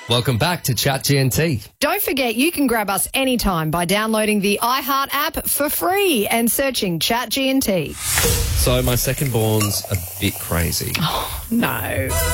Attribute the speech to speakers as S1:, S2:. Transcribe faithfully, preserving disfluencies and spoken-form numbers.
S1: Welcome back to Chat G N T.
S2: Don't forget, you can grab us anytime by downloading the iHeart app for free and searching Chat G N T.
S1: So my second born's a bit crazy.
S2: No.